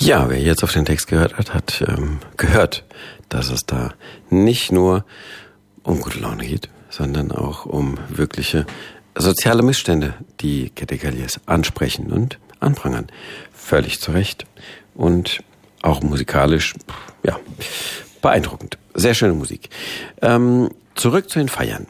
Ja, wer jetzt auf den Text gehört hat, hat gehört, dass es da nicht nur um gute Laune geht, sondern auch um wirkliche soziale Missstände, die Kete-Kalyes ansprechen und anprangern. Völlig zu Recht und auch musikalisch, ja, beeindruckend. Sehr schöne Musik. Zurück zu den Feiern.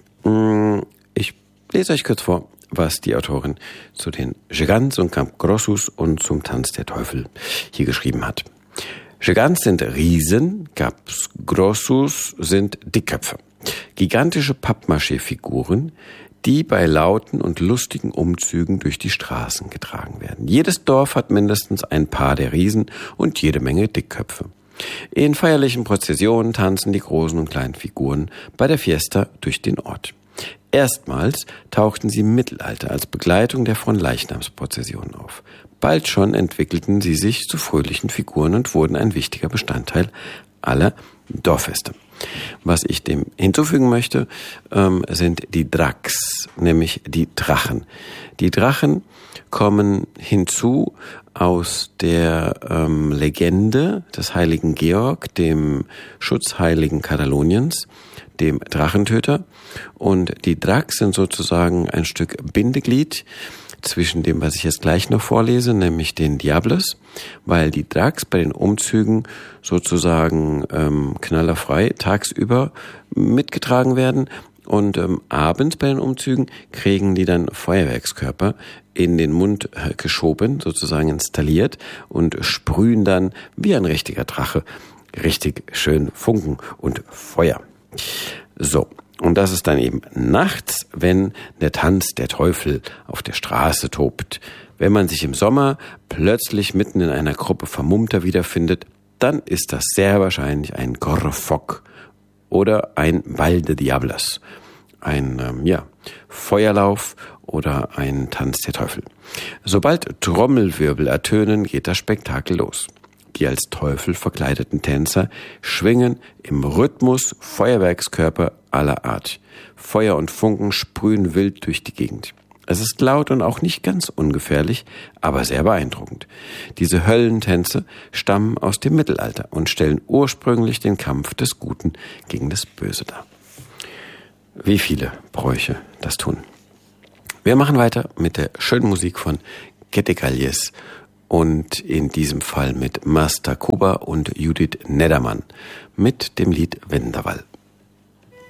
Ich lese euch kurz vor, was die Autorin zu den Gegants und Capgrossos und zum Tanz der Teufel hier geschrieben hat. Gegants sind Riesen, Capgrossos sind Dickköpfe. Gigantische Pappmaché-Figuren, die bei lauten und lustigen Umzügen durch die Straßen getragen werden. Jedes Dorf hat mindestens ein Paar der Riesen und jede Menge Dickköpfe. In feierlichen Prozessionen tanzen die großen und kleinen Figuren bei der Fiesta durch den Ort. Erstmals tauchten sie im Mittelalter als Begleitung der Fronleichnamsprozession auf. Bald schon entwickelten sie sich zu fröhlichen Figuren und wurden ein wichtiger Bestandteil aller Dorffeste. Was ich dem hinzufügen möchte, sind die Dracs, nämlich die Drachen. Die Drachen kommen hinzu aus der Legende des heiligen Georg, dem Schutzheiligen Kataloniens, dem Drachentöter. Und die Dracs sind sozusagen ein Stück Bindeglied zwischen dem, was ich jetzt gleich noch vorlese, nämlich den Diables, weil die Dracs bei den Umzügen sozusagen knallerfrei tagsüber mitgetragen werden und abends bei den Umzügen kriegen die dann Feuerwerkskörper in den Mund geschoben, sozusagen installiert und sprühen dann wie ein richtiger Drache richtig schön Funken und Feuer. So, und das ist dann eben nachts, wenn der Tanz der Teufel auf der Straße tobt. Wenn man sich im Sommer plötzlich mitten in einer Gruppe Vermummter wiederfindet, dann ist das sehr wahrscheinlich ein Correfoc oder ein Bal de Diables. Ein Feuerlauf oder ein Tanz der Teufel. Sobald Trommelwirbel ertönen, geht das Spektakel los. Die als Teufel verkleideten Tänzer schwingen im Rhythmus Feuerwerkskörper aller Art. Feuer und Funken sprühen wild durch die Gegend. Es ist laut und auch nicht ganz ungefährlich, aber sehr beeindruckend. Diese Höllentänze stammen aus dem Mittelalter und stellen ursprünglich den Kampf des Guten gegen das Böse dar. Wie viele Bräuche das tun. Wir machen weiter mit der schönen Musik von Kete-Kalyes und in diesem Fall mit Mas Takuba und Judith Neddermann mit dem Lied Vendaval.